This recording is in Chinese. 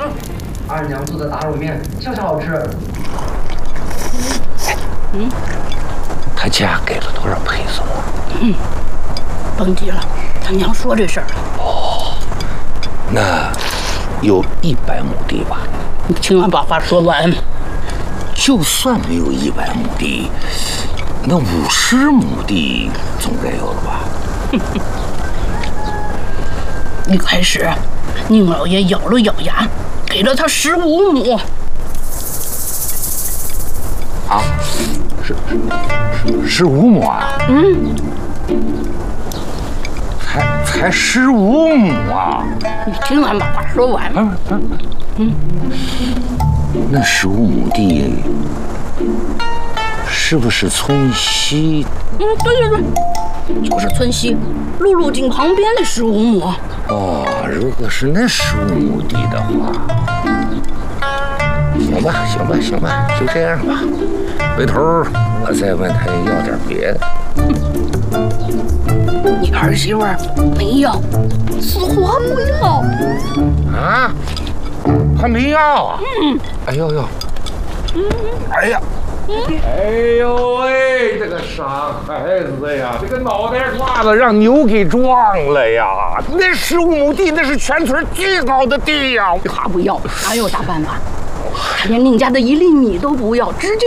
二娘做的打卤面恰恰好吃。 他家给了多少赔送啊？ 甭提了，他娘说这事儿了。 哦，那有100亩地吧？ 你听俺把话说完。 就算没有100亩地，那50亩地总该有了吧？ 一开始，宁老爷咬了咬牙，给了他15亩。 啊，是15亩啊？才15亩啊！ 你听俺把话说完。 那15亩地是不是村西？ 对，就是村西陆路井旁边的15亩。 哦，如果是那15亩地的话，行吧，就这样吧。回头我再问他要点别的。 你儿媳妇儿没要，死活不要啊？他没要啊？哎呦，哎呀！哎呦喂，这个傻孩子呀，这个脑袋瓜子让牛给撞了呀！那15亩地那是全村最高的地呀！ 他不要，哪有啥办法？他连宁家的1粒米都不要，直接